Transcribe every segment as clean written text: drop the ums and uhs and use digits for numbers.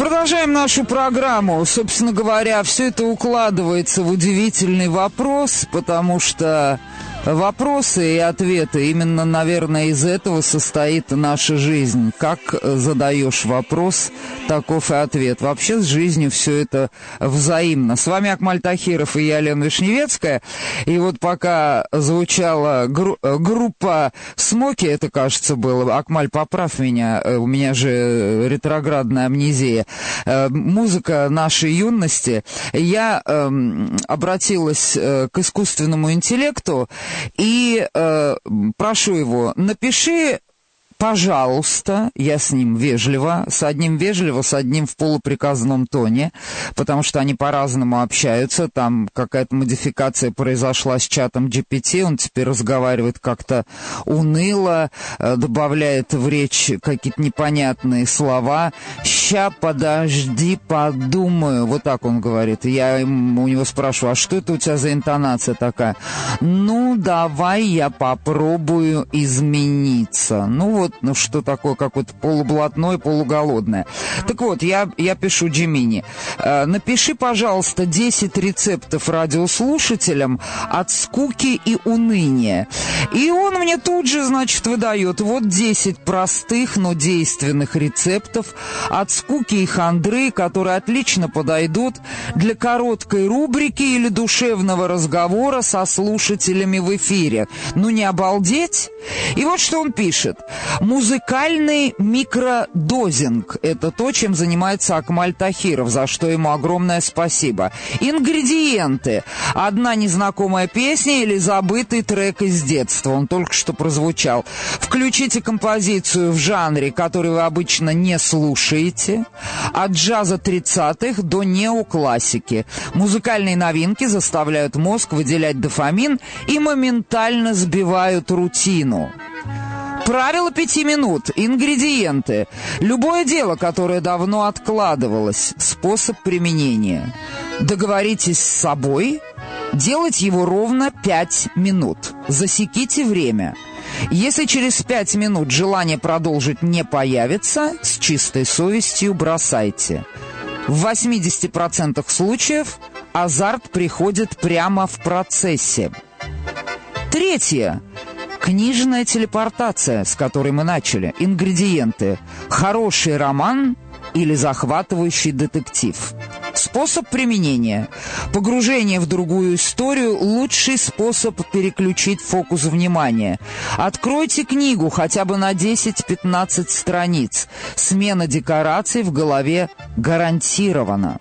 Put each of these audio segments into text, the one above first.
Продолжаем нашу программу. Собственно говоря, все это укладывается в удивительный вопрос, потому что вопросы и ответы, именно, наверное, из этого состоит наша жизнь. Как задаешь вопрос, таков и ответ. Вообще с жизнью все это взаимно. С вами Акмаль Тахиров и я, Лена Вишневецкая. И вот пока звучала группа «Смоки», это, кажется, было. Акмаль, поправь меня, у меня же ретроградная амнезия. Музыка нашей юности. Я обратилась к искусственному интеллекту и прошу его: напиши, пожалуйста, я с ним вежливо, с одним в полуприказном тоне, потому что они по-разному общаются, там какая-то модификация произошла с чатом GPT, он теперь разговаривает как-то уныло, добавляет в речь какие-то непонятные слова. «Ща, подожди, подумаю», вот так он говорит. Я у него спрашиваю: а что это у тебя за интонация такая? «Ну, давай я попробую измениться». Ну вот, ну что такое, какое-то полублатное, полуголодное. Так вот, я пишу Джимини: напиши, пожалуйста, 10 рецептов радиослушателям от скуки и уныния. И он мне тут же, значит, выдает вот 10 простых, но действенных рецептов от скуки и хандры, которые отлично подойдут для короткой рубрики или душевного разговора со слушателями в эфире. Ну не обалдеть? И вот что он пишет: музыкальный микродозинг — это то, чем занимается Акмаль Тахиров, за что ему огромное спасибо. Ингредиенты: одна незнакомая песня или забытый трек из детства, он только что прозвучал. Включите композицию в жанре, который вы обычно не слушаете, от джаза 30-х до неоклассики. Музыкальные новинки заставляют мозг выделять дофамин и моментально сбивают рутину. Правило 5 минут. Ингредиенты: любое дело, которое давно откладывалось. Способ применения: договоритесь с собой делать его ровно 5 минут. Засеките время. Если через 5 минут желание продолжить не появится, с чистой совестью бросайте. В 80% случаев азарт приходит прямо в процессе. Третье. Книжная телепортация, с которой мы начали. Ингредиенты: хороший роман или захватывающий детектив. Способ применения: погружение в другую историю — лучший способ переключить фокус внимания. Откройте книгу хотя бы на 10-15 страниц. Смена декораций в голове гарантирована.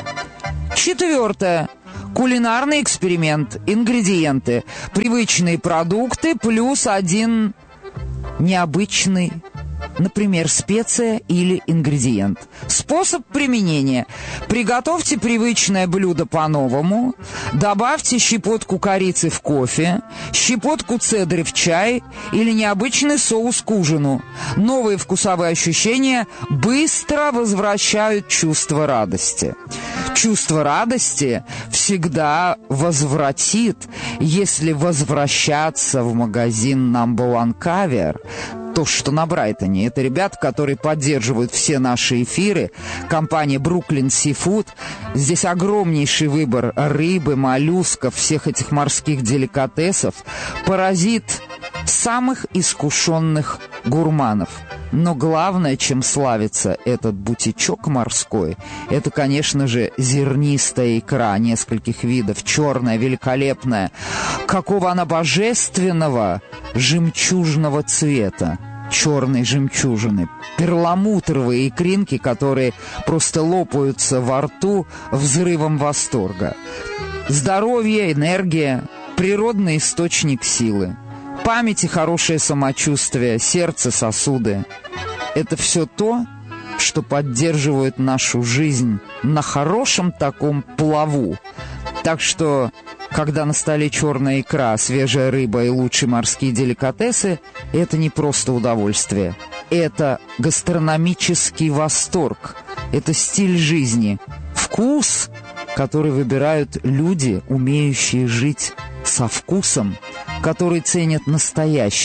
Четвертое. Кулинарный эксперимент. Ингредиенты: привычные продукты плюс один необычный, например, специя или ингредиент. Способ применения: приготовьте привычное блюдо по-новому, добавьте щепотку корицы в кофе, щепотку цедры в чай или необычный соус к ужину. Новые вкусовые ощущения быстро возвращают чувство радости. Чувство радости всегда возвратит, если возвращаться в магазин Number One Caviar. То, что на Брайтоне. Это ребята, которые поддерживают все наши эфиры. Компания Brooklyn Seafood. Здесь огромнейший выбор рыбы, моллюсков, всех этих морских деликатесов. Поразит самых искушенных гурманов. Но главное, чем славится этот бутичок морской, это, конечно же, зернистая икра нескольких видов, черная, великолепная. Какого она божественного жемчужного цвета, черной жемчужины, перламутровые икринки, которые просто лопаются во рту взрывом восторга. Здоровье, энергия, природный источник силы. Память и хорошее самочувствие, сердце, сосуды — это все то, что поддерживает нашу жизнь на хорошем таком плаву. Так что, когда на столе черная икра, свежая рыба и лучшие морские деликатесы, это не просто удовольствие. Это гастрономический восторг. Это стиль жизни. Вкус, который выбирают люди, умеющие жить со вкусом, которые ценят настоящее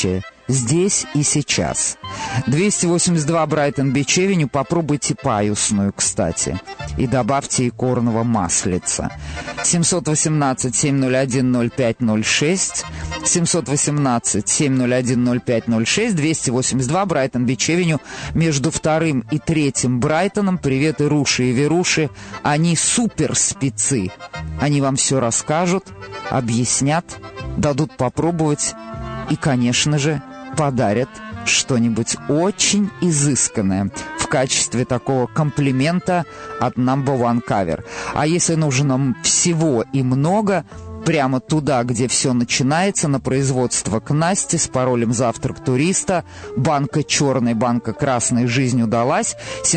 здесь и сейчас. 282 Брайтон-Бич-Авеню, попробуйте паюсную, кстати, и добавьте икорного маслица. 718-701-0506, 718-701-0506, 282 Брайтон-Бич-Авеню, между 2-м и 3-м Брайтоном. Привет, Ируши и Веруши, они супер спецы. Они вам все расскажут, объяснят, дадут попробовать и, конечно же, подарят что-нибудь очень изысканное в качестве такого комплимента от Number One Cover. А если нужно всего и много, прямо туда, где все начинается, на производство к Насте с паролем «Завтрак туриста», банка черной, банка красной, жизнь удалась,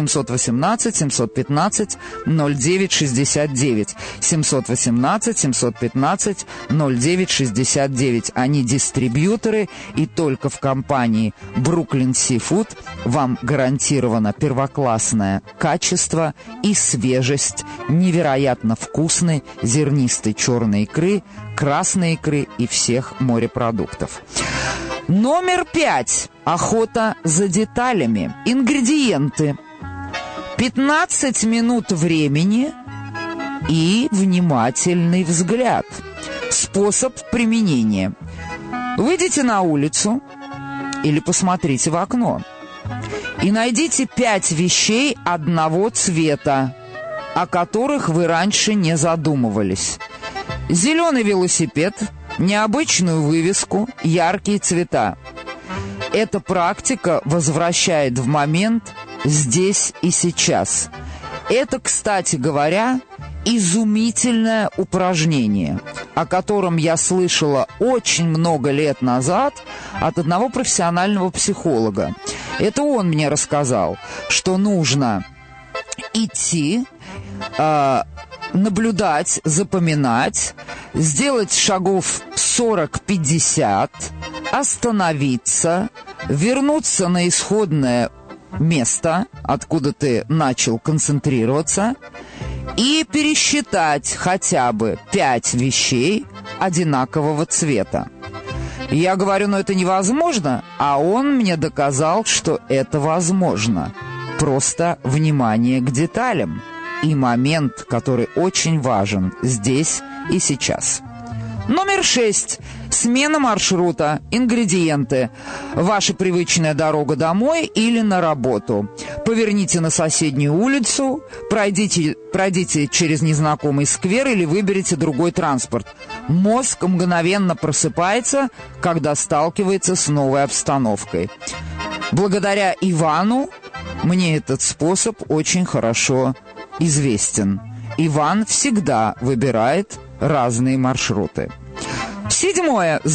718-715-0969, 718-715-0969. Они дистрибьюторы, и только в компании Brooklyn Seafood вам гарантировано первоклассное качество и свежесть невероятно вкусной зернистой черной икры, красной икры и всех морепродуктов. Номер 5. Охота за деталями. Ингредиенты. 15 минут времени и внимательный взгляд. Способ применения. Выйдите на улицу или посмотрите в окно и найдите 5 вещей одного цвета, о которых вы раньше не задумывались. Зеленый велосипед, необычную вывеску, яркие цвета. Эта практика возвращает в момент здесь и сейчас. Это, кстати говоря, изумительное упражнение, о котором я слышала очень много лет назад от одного профессионального психолога. Это он мне рассказал, что нужно идти, наблюдать, запоминать, сделать шагов 40-50, остановиться, вернуться на исходное место, откуда ты начал концентрироваться, и пересчитать хотя бы 5 вещей одинакового цвета. Я говорю, это невозможно, а он мне доказал, что это возможно. Просто внимание к деталям и момент, который очень важен здесь и сейчас. Номер 6. Смена маршрута. Ингредиенты. Ваша привычная дорога домой или на работу. Поверните на соседнюю улицу, пройдите через незнакомый сквер или выберите другой транспорт. Мозг мгновенно просыпается, когда сталкивается с новой обстановкой. Благодаря Ивану мне этот способ очень хорошо известен. Иван всегда выбирает разные маршруты. 7.